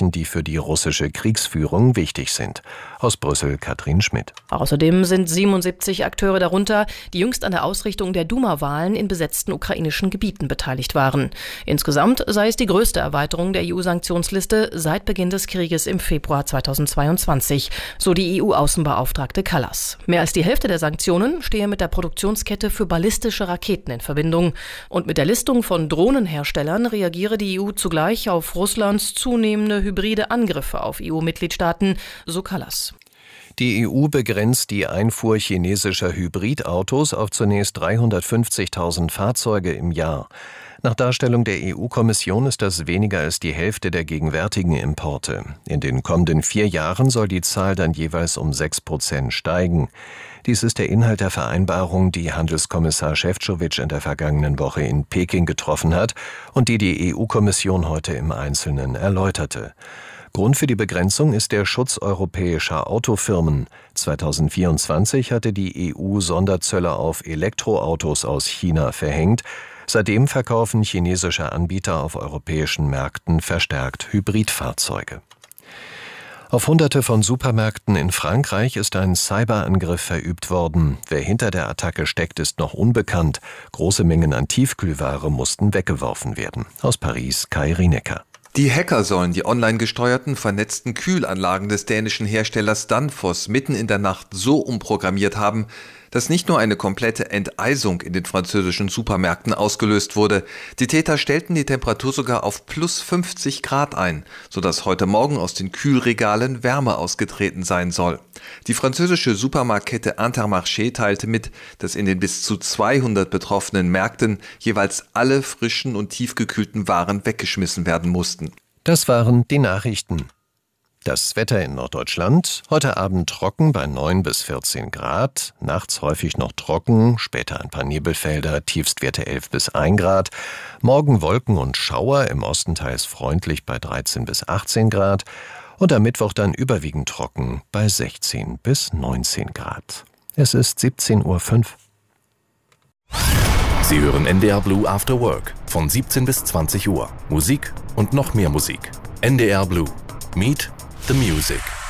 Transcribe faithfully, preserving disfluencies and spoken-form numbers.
sprechen, die für die russische Kriegsführung wichtig sind. Aus Brüssel Katrin Schmidt. Außerdem sind siebenundsiebzig Akteure darunter, die jüngst an der Ausrichtung der Duma-Wahlen in besetzten ukrainischen Gebieten beteiligt waren. Insgesamt sei es die größte Erweiterung der E U-Sanktionsliste seit Beginn des Krieges im Februar zweitausendzweiundzwanzig, so die E U-Außenbeauftragte Kallas. Mehr als die Hälfte der Sanktionen stehe mit der Produktionskette für ballistische Raketen in Verbindung. Und mit der Listung von Drohnenherstellern reagiere die E U zugleich auf Russlands zunehmende hybride Angriffe auf E U-Mitgliedstaaten, so Kallas. Die E U begrenzt die Einfuhr chinesischer Hybridautos auf zunächst dreihundertfünfzigtausend Fahrzeuge im Jahr. Nach Darstellung der E U-Kommission ist das weniger als die Hälfte der gegenwärtigen Importe. In den kommenden vier Jahren soll die Zahl dann jeweils um sechs Prozent steigen. Dies ist der Inhalt der Vereinbarung, die Handelskommissar Šefčovič in der vergangenen Woche in Peking getroffen hat und die die E U-Kommission heute im Einzelnen erläuterte. Grund für die Begrenzung ist der Schutz europäischer Autofirmen. zweitausendvierundzwanzig hatte die E U Sonderzölle auf Elektroautos aus China verhängt. Seitdem verkaufen chinesische Anbieter auf europäischen Märkten verstärkt Hybridfahrzeuge. Auf Hunderte von Supermärkten in Frankreich ist ein Cyberangriff verübt worden. Wer hinter der Attacke steckt, ist noch unbekannt. Große Mengen an Tiefkühlware mussten weggeworfen werden. Aus Paris Kai Rienecker. Die Hacker sollen die online gesteuerten, vernetzten Kühlanlagen des dänischen Herstellers Danfoss mitten in der Nacht so umprogrammiert haben, dass nicht nur eine komplette Enteisung in den französischen Supermärkten ausgelöst wurde. Die Täter stellten die Temperatur sogar auf plus fünfzig Grad ein, sodass heute Morgen aus den Kühlregalen Wärme ausgetreten sein soll. Die französische Supermarktkette Intermarché teilte mit, dass in den bis zu zweihundert betroffenen Märkten jeweils alle frischen und tiefgekühlten Waren weggeschmissen werden mussten. Das waren die Nachrichten. Das Wetter in Norddeutschland: heute Abend trocken bei neun bis vierzehn Grad, nachts häufig noch trocken, später ein paar Nebelfelder, Tiefstwerte elf bis ein Grad. Morgen Wolken und Schauer, im Osten teils freundlich bei dreizehn bis achtzehn Grad. Und am Mittwoch dann überwiegend trocken bei sechzehn bis neunzehn Grad. Es ist siebzehn Uhr fünf. Sie hören N D R Blue After Work von siebzehn bis zwanzig Uhr. Musik und noch mehr Musik. N D R Blue. Meet the Music.